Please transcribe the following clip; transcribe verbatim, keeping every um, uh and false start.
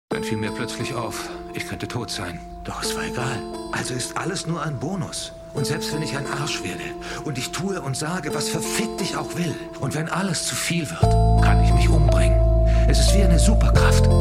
Dann fiel mir plötzlich auf, ich könnte tot sein. Doch es war egal. Also ist alles nur ein Bonus. Und selbst wenn ich ein Arsch werde und ich tue und sage, was verfickt ich auch will, und wenn alles zu viel wird, kann ich mich umbringen. Es ist wie eine Superkraft.